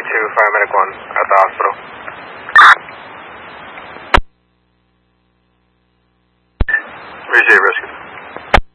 Rescue 2, Paramedic 1 at the hospital. Appreciate Rescue.